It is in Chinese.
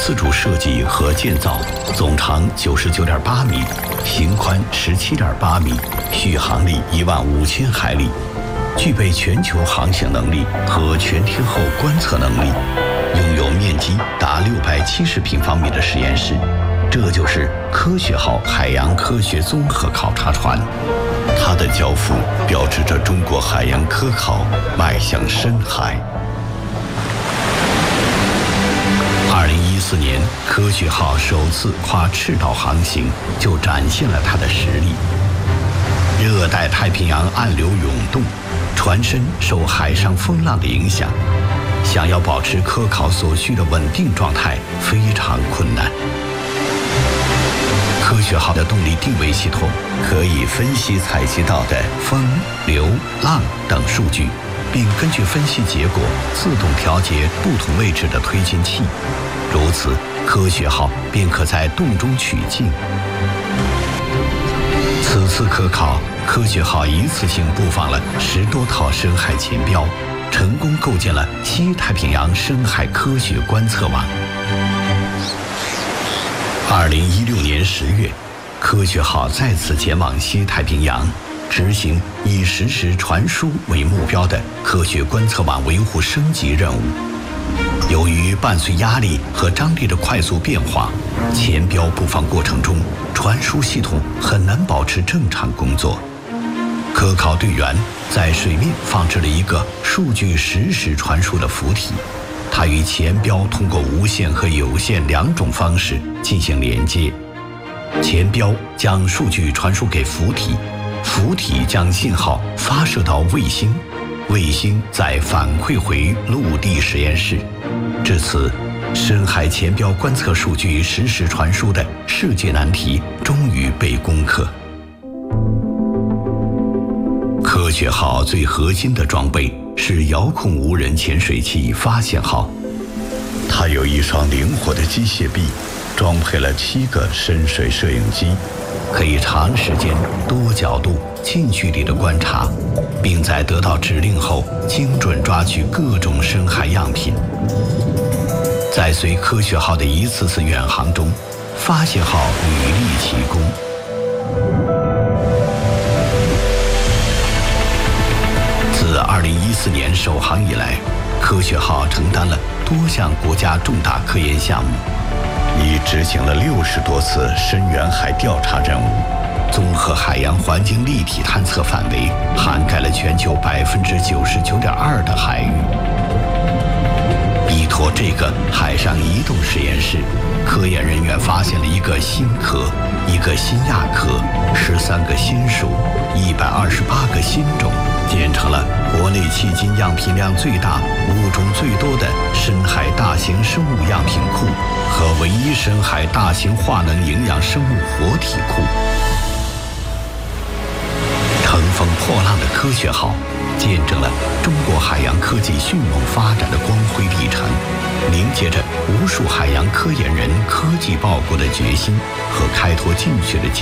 自主设计和建造，总长99.8米，行宽17.8米，续航力15000海里，具备全球航行能力和全天候观测能力，拥有面积达670平方米的实验室。这就是科学号海洋科学综合考察船，它的交付标志着中国海洋科考迈向深海。2014年，科学号首次跨赤道航行，就展现了它的实力。热带太平洋暗流涌动，船身受海上风浪的影响，想要保持科考所需的稳定状态非常困难。科学号的动力定位系统可以分析采集到的风、流、浪等数据，并根据分析结果自动调节不同位置的推进器，如此科学号便可在洞中取径。此次科考，科学号一次性布放了10多套深海前标，成功构建了西太平洋深海科学观测网。2016年10月，科学号再次前往西太平洋，执行以实时传输为目标的科学观测网维护升级任务。由于伴随压力和张力的快速变化，前标布放过程中，传输系统很难保持正常工作。科考队员在水面放置了一个数据实时传输的浮体，它与前标通过无线和有线2种方式进行连接。前标将数据传输给浮体，浮体将信号发射到卫星，卫星再反馈回陆地实验室。至此，深海前标观测数据实时传输的世界难题终于被攻克。科学号最核心的装备是遥控无人潜水器发现号，它有一双灵活的机械臂，装配了7个深水摄影机，可以长时间、多角度、近距离的观察，并在得到指令后精准抓取各种深海样品。在随科学号的一次次远航中，发现号屡立奇功。自2014年首航以来，科学号承担了多项国家重大科研项目，已执行了60多次深远海调查任务，综合海洋环境立体探测范围涵盖了全球99.2%的海域。依托这个海上移动实验室，科研人员发现了一个新科、一个新亚科、13个新属、128个新种，建成了国内迄今样品量最大、物种最多的深海大型生物样品库和唯一深海大型化能营养生物活体库。乘风破浪的科学号见证了中国海洋科技迅猛发展的光辉历程，凝结着无数海洋科研人科技报国的决心和开拓进取的